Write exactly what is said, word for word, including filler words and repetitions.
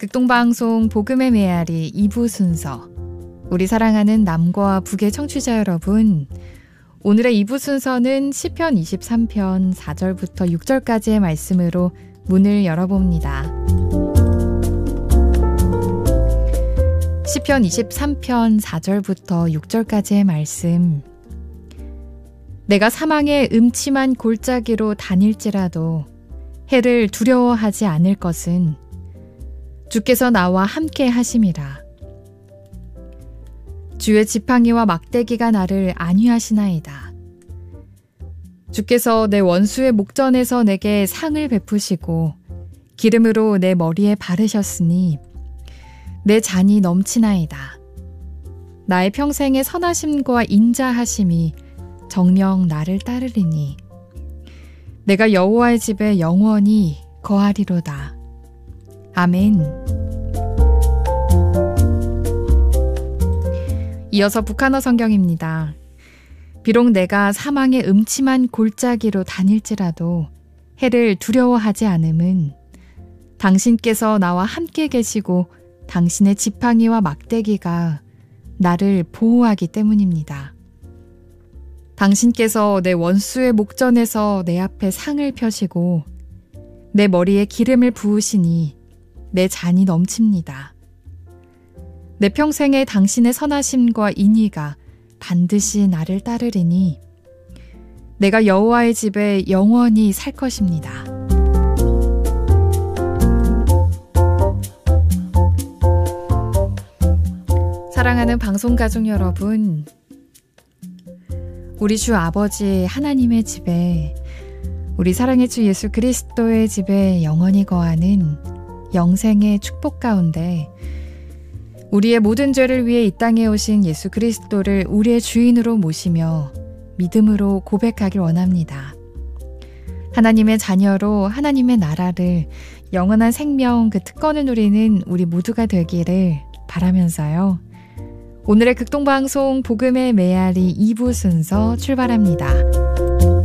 극동방송 복음의 메아리 이 부 순서, 우리 사랑하는 남과 북의 청취자 여러분, 오늘의 이 부 순서는 시편 이십삼 편 사 절부터 육 절까지의 말씀으로 문을 열어봅니다. 시편 이십삼 편 사 절부터 육 절까지의 말씀. 내가 사망의 음침한 골짜기로 다닐지라도 해를 두려워하지 않을 것은 주께서 나와 함께 하심이라. 주의 지팡이와 막대기가 나를 안위하시나이다. 주께서 내 원수의 목전에서 내게 상을 베푸시고 기름으로 내 머리에 바르셨으니 내 잔이 넘치나이다. 나의 평생의 선하심과 인자하심이 정녕 나를 따르리니 내가 여호와의 집에 영원히 거하리로다. 아멘. 이어서 북한어 성경입니다. 비록 내가 사망의 음침한 골짜기로 다닐지라도 해를 두려워하지 않음은 당신께서 나와 함께 계시고 당신의 지팡이와 막대기가 나를 보호하기 때문입니다. 당신께서 내 원수의 목전에서 내 앞에 상을 펴시고 내 머리에 기름을 부으시니 내 잔이 넘칩니다. 내 평생에 당신의 선하심과 인의가 반드시 나를 따르리니 내가 여호와의 집에 영원히 살 것입니다. 사랑하는 방송가족 여러분, 우리 주 아버지 하나님의 집에, 우리 사랑의 주 예수 그리스도의 집에 영원히 거하는 영생의 축복 가운데 우리의 모든 죄를 위해 이 땅에 오신 예수 그리스도를 우리의 주인으로 모시며 믿음으로 고백하길 원합니다. 하나님의 자녀로 하나님의 나라를, 영원한 생명 그 특권을 누리는 우리 모두가 되기를 바라면서요. 오늘의 극동방송 복음의 메아리 이 부 순서 출발합니다.